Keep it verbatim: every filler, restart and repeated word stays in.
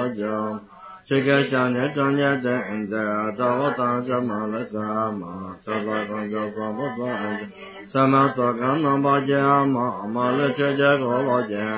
了就。这个想念中间的人的，找我当什么了什么？找到工作说不算，什么做个能把钱嘛嘛了这这个老钱。